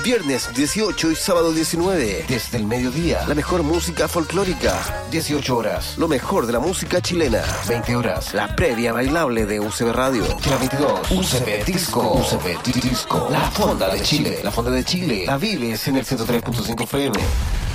Viernes 18 y sábado 19. Desde el mediodía, la mejor música folclórica. 18 horas, lo mejor de la música chilena. 20 horas, la previa bailable de UCB Radio. Y la 22, UCB Disco. UCB Disco. La Fonda de Chile. La Fonda de Chile. La vives en el 103.5 FM.